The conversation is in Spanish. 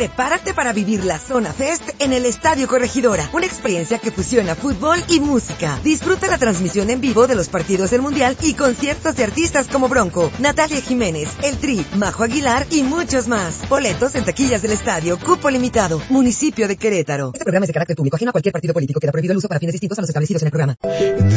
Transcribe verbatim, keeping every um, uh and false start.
Prepárate para vivir la Zona Fest en el Estadio Corregidora, una experiencia que fusiona fútbol y música. Disfruta la transmisión en vivo de los partidos del Mundial y conciertos de artistas como Bronco, Natalia Jiménez, El Tri, Majo Aguilar y muchos más. Boletos en taquillas del estadio, cupo limitado, municipio de Querétaro. Este programa es de carácter público, ajeno a cualquier partido político. Queda prohibido el uso para fines distintos a los establecidos en el programa.